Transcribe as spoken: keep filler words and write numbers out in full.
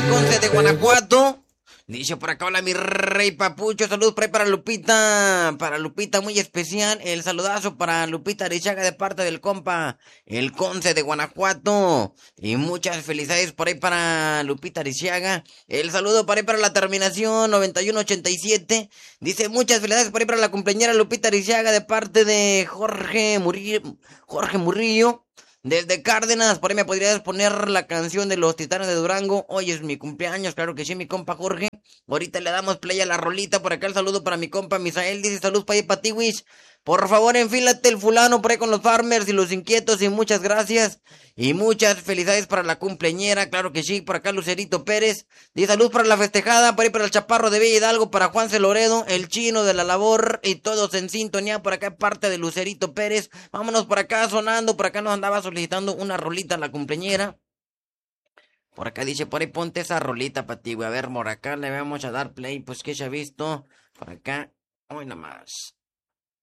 el Conce de Guanajuato. Dice por acá, hola mi rey papucho, saludos por ahí para Lupita, para Lupita muy especial, el saludazo para Lupita Arichaga de parte del compa, el Conce de Guanajuato, y muchas felicidades por ahí para Lupita Arichaga, el saludo por ahí para la terminación noventa y uno ochenta y siete, dice muchas felicidades por ahí para la cumpleañera Lupita Arichaga de parte de Jorge Murillo, Jorge Murillo. Desde Cárdenas, por ahí me podrías poner la canción de los Titanes de Durango. Hoy es mi cumpleaños, claro que sí, mi compa Jorge. Ahorita le damos play a la rolita. Por acá el saludo para mi compa Misael. Dice saludos para ahí para ti, Wish. Por favor, enfílate el fulano por ahí con los farmers y los inquietos. Y muchas gracias. Y muchas felicidades para la cumpleañera. Claro que sí, por acá Lucerito Pérez. Dice saludos para la festejada. Por ahí para el Chaparro de Villa Hidalgo. Para Juanse Loredo, el chino de la labor. Y todos en sintonía. Por acá parte de Lucerito Pérez. Vámonos por acá sonando. Por acá nos andaba solicitando una rolita a la cumpleañera. Por acá dice, por ahí ponte esa rolita para ti, güey. A ver, por acá le vamos a dar play. Pues que se ha visto. Por acá, hoy nomás.